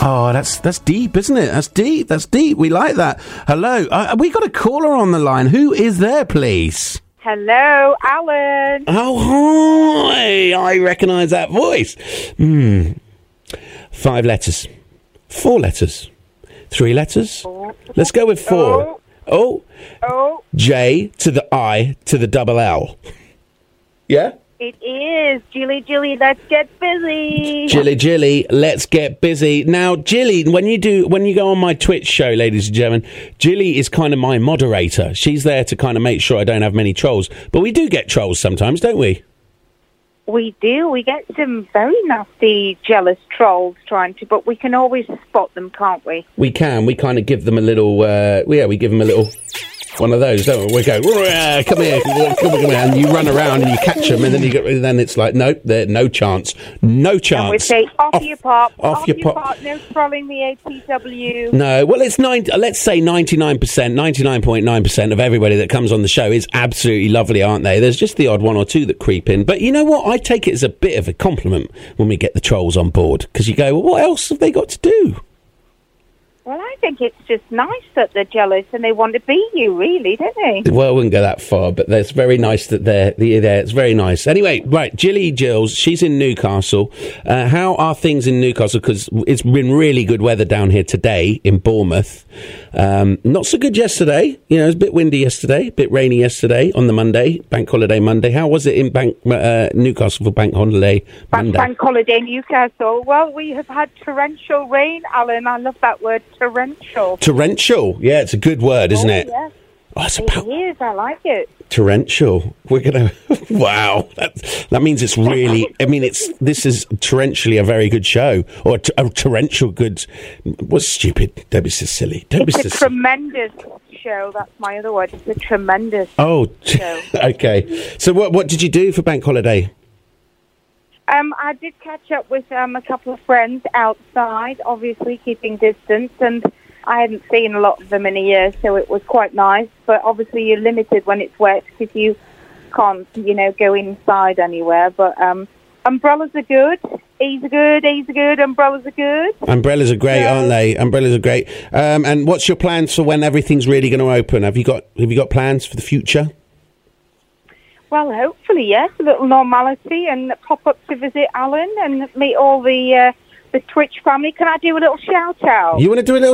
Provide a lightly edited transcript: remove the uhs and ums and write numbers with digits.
Oh, that's deep, isn't it? That's deep. That's deep. We like that. Hello. We got a caller on the line. Who is there, please? Hello, Alan. Oh, hi. I recognise that voice. 5 letters. 4 letters. 3 letters. Let's go with 4. Oh. J to the I to the double L. Yeah? It is. Jilly, let's get busy. Jilly, let's get busy. Now, Jilly, when you go on my Twitch show, ladies and gentlemen, Jilly is kind of my moderator. She's there to kind of make sure I don't have many trolls. But we do get trolls sometimes, don't we? We do. We get some very nasty, jealous trolls but we can always spot them, can't we? We can. We kind of give them a little, we give them a little... one of those, don't we? We go, come here, and you run around and you catch them, and then it's like, nope, no chance. And we say, off your pop, no trolling the APW. No, well, it's let's say 99.9% of everybody that comes on the show is absolutely lovely, aren't they? There's just the odd one or two that creep in, but you know what? I take it as a bit of a compliment when we get the trolls on board, because you go, well, what else have they got to do? Well, I think it's just nice that they're jealous and they want to be you, really, don't they? Well, I wouldn't go that far, but it's very nice that they're there. It's very nice. Anyway, right, Jilly Jills, she's in Newcastle. How are things in Newcastle? Because it's been really good weather down here today in Bournemouth. Not so good yesterday. You know, it was a bit windy yesterday, a bit rainy yesterday on the Monday, Bank Holiday Monday. How was it in Newcastle for Bank Holiday Monday? Bank Holiday Newcastle. Well, we have had torrential rain, Alan. I love that word. Torrential, yeah, it's a good word, isn't it? Yes. Oh, it is. I like it. Torrential. We're gonna. Wow, that means it's really. I mean, this is torrentially a very good show, or a torrential good. What's stupid? Don't be so silly. It's a tremendous show. That's my other word. It's a tremendous. Oh, show. Okay. So, what did you do for Bank Holiday? I did catch up with a couple of friends outside, obviously keeping distance, and I hadn't seen a lot of them in a year, so it was quite nice. But obviously you're limited when it's wet because you can't, go inside anywhere. But umbrellas are good. E's are good. Umbrellas are good. Umbrellas are great, aren't they? Umbrellas are great. And what's your plans for when everything's really going to open? Have you got plans for the future? Well, hopefully, yes. A little normality and pop up to visit Alan and meet all the Twitch family. Can I do a little shout-out? You want to do a little